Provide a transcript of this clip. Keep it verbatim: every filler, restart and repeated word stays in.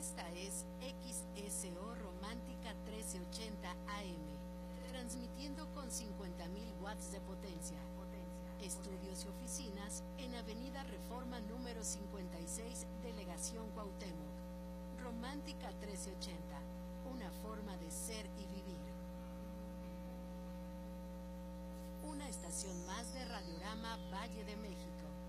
Esta es X S O Romántica trece ochenta A M, transmitiendo con cincuenta mil watts de potencia. Estudios y oficinas en Avenida Reforma número cincuenta y seis, Delegación Cuauhtémoc. Romántica trece ochenta, una forma de ser y vivir. Una estación más de Radiorama Valle de México.